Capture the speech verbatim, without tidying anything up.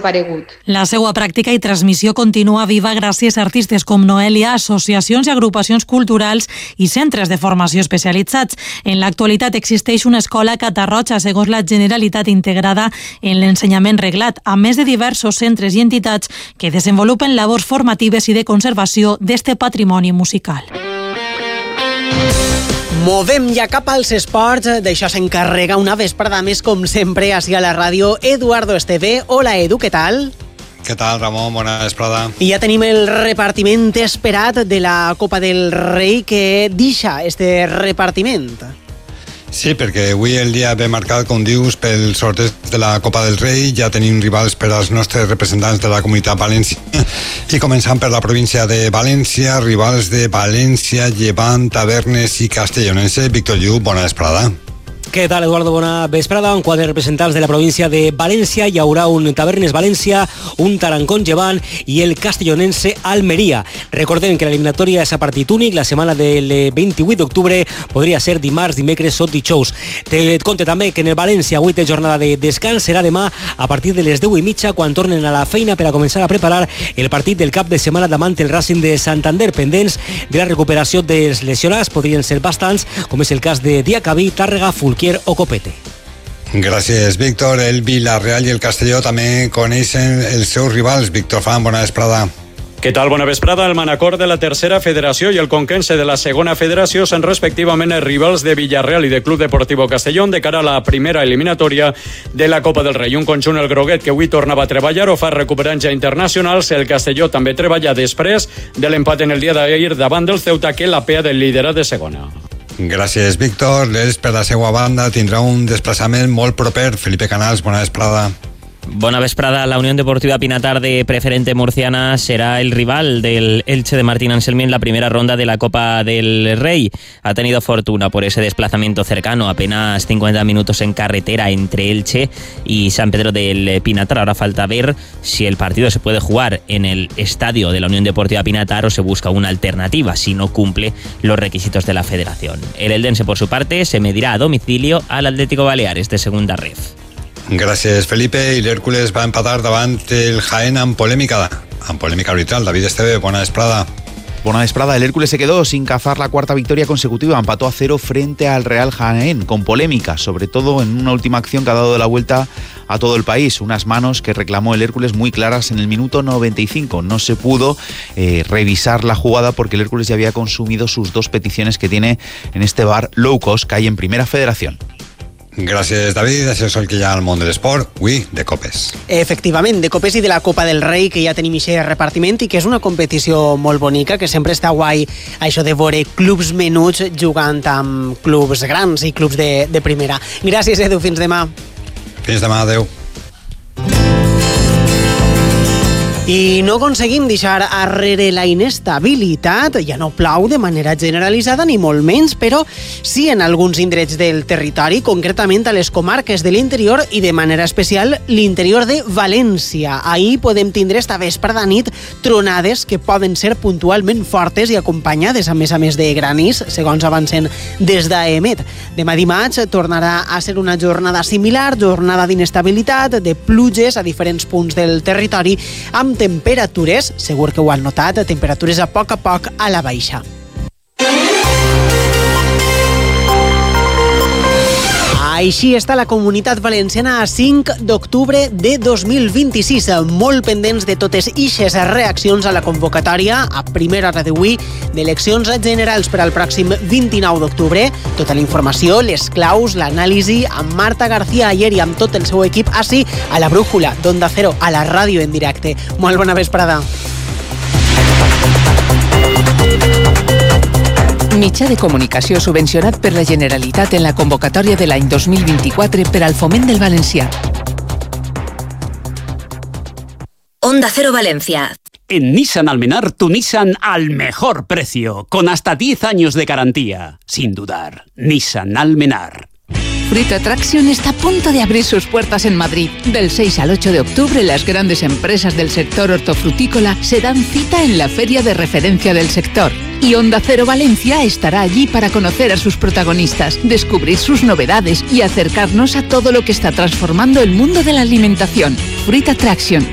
desaparegut. La seva pràctica i transmissió continua viva gràcies a artistes com Noelia, associacions i agrupacions culturals i centres de formació especialitzats. En l'actualitat existeix una escola Catarroja, segons la Generalitat, integrada en l'ensenyament reglat, a més de diversos centres i entitats que desenvolupen labors formatives i de conservació d'este patrimoni musical. Movem ja cap als esports, d'això s'encarrega una vesprada més, com sempre, així a la ràdio, Eduardo Esteve. Hola, Edu, què tal? Què tal, Ramon? Bona vesprada. I ja tenim el repartiment esperat de la Copa del Rei. Que deixa este repartiment? Sí, perquè avui el dia ve marcat, com dius, pel sorteig de la Copa del Rei. Ja tenim rivals per als nostres representants de la Comunitat Valenciana. I començant per la província de València, rivals de València, Llevant, Tavernes i Castellonense. Víctor Lluc, bona vesprada. Què tal, Eduardo? Bona vesprada. Un quadre de representants de la província de València. Hi haurà un Tavernes València, un Tarancón Llevant i el Castellonense Almeria. Recordem que l'eliminatòria és a partit únic. La setmana del vint-i-vuit d'octubre podria ser dimarts, dimecres o dijous. Te compte també que en el València avui té jornada de descans. Serà demà a partir de les deu i mitja quan tornen a la feina per a començar a preparar el partit del cap de setmana davant el Racing de Santander, pendents de la recuperació dels lesionats. Podrien ser bastants, com és el cas de Diacabí, Tàrrega, Fulquier o Copete. Gràcies, Víctor. El Villarreal i el Castelló també coneixen els seus rivals. Víctor Fan, bona vesprada. Què tal? Bona vesprada. El Manacor de la tercera federació i el Conquense de la segona federació són respectivament els rivals de Villarreal i de Club Deportivo Castellón de cara a la primera eliminatòria de la Copa del Rei. Un conjunt, el groguet, que avui tornava a treballar o fa recuperants ja internacionals. El Castelló també treballa després de l'empat en el dia d'ahir davant del Ceuta, que la pea del liderat de segona. Gràcies, Víctor. L'Elx, per la seva banda, tindrà un desplaçament molt proper. Felipe Canals, bona vesprada. Bona vesprada. La Unión Deportiva Pinatar de Preferente Murciana será el rival del Elche de Martín Anselmi en la primera ronda de la Copa del Rey. Ha tenido fortuna por ese desplazamiento cercano, apenas cincuenta minutos en carretera entre Elche y San Pedro del Pinatar. Ahora falta ver si el partido se puede jugar en el estadio de la Unión Deportiva Pinatar o se busca una alternativa si no cumple los requisitos de la federación. El eldense, por su parte, se medirá a domicilio al Atlético Baleares de segunda ref. Gràcies, Felipe. I l'Hèrcules va empatar davant el Jaén amb polèmica, amb polèmica arbitral. David Esteve, bona vesprada. Buena vesprada. El Hércules se quedó sin cazar la cuarta victoria consecutiva. Empató a cero frente al Real Jaén, con polémica, sobre todo en una última acción que ha dado la vuelta a todo el país. Unas manos que reclamó el Hércules muy claras en el minuto noventa y cinco. No se pudo eh, revisar la jugada porque el Hércules ya había consumido sus dos peticiones que tiene en este bar low cost que hay en Primera Federación. Gràcies, David. Això és el que hi ha al món de l'esport. Avui, de copes. Efectivament, de copes i de la Copa del Rei, que ja tenim aquest repartiment i que és una competició molt bonica, que sempre està guai això de veure clubs menuts jugant amb clubs grans i clubs de, de primera. Gràcies, Edu. Fins demà. Fins demà. Adéu. I no aconseguim deixar arrere la inestabilitat, ja no plou de manera generalitzada ni molt menys, però sí en alguns indrets del territori, concretament a les comarques de l'interior i de manera especial l'interior de València. Ahir podem tindre esta vesprada nit tronades que poden ser puntualment fortes i acompanyades a més a més de granís, segons avancen des d'Aemet. Demà dimarts tornarà a ser una jornada similar, jornada d'inestabilitat, de pluges a diferents punts del territori, amb temperatures, segur que ho han notat, temperatures a poc a poc a la baixa. Així està la Comunitat Valenciana a cinc d'octubre de dos mil vint-i-sis, molt pendents de totes ixes reaccions a la convocatòria a primera hora d'avui d'eleccions generals per al pròxim vint-i-nou d'octubre. Tota la informació, les claus, l'anàlisi amb Marta García Ayer i amb tot el seu equip així a la Brújula d'Onda Cero, a la ràdio en directe. Molt bona vesprada. Mitjà de comunicació subvencionat per la Generalitat en la convocatòria de l'any dos mil vint-i-quatre per al foment del valencià. Onda Cero Valencia. En Nissan Almenar, tu Nissan al mejor precio, con hasta diez años de garantía. Sin dudar, Nissan Almenar. Fruit Attraction está a punto de abrir sus puertas en Madrid. Del seis al ocho de octubre, las grandes empresas del sector hortofrutícola se dan cita en la feria de referencia del sector. Y Onda Cero Valencia estará allí para conocer a sus protagonistas, descubrir sus novedades y acercarnos a todo lo que está transformando el mundo de la alimentación. Fruit Attraction,